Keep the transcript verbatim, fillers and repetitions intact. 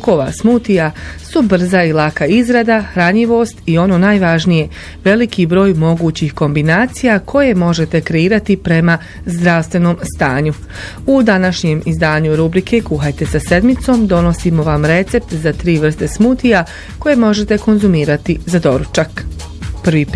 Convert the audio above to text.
sokova, smutija su brza i laka izrada, hranjivost i ono najvažnije, veliki broj mogućih kombinacija koje možete kreirati prema zdravstvenom stanju. U današnjem izdanju rubrike Kuhajte sa sedmicom donosimo vam recept za tri vrste smutija koje možete konzumirati za doručak. Prvi